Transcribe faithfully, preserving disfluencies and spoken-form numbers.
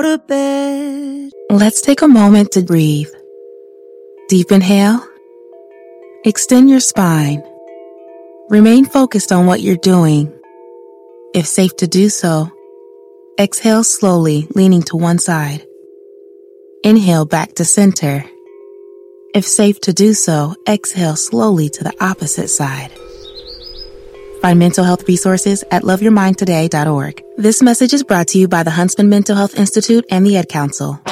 to bed. Let's take a moment to breathe. Deep inhale. Extend your spine. Remain focused on what you're doing. If safe to do so, exhale slowly, leaning to one side. Inhale back to center. If safe to do so, exhale slowly to the opposite side. Find mental health resources at love your mind today dot org. This message is brought to you by the Huntsman Mental Health Institute and the Ad Council.